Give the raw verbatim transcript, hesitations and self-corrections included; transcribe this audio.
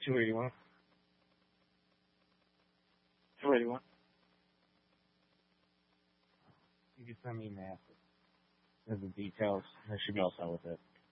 two eighty-one. two eighty-one. You can send me math. There's the details. I should be all set with it.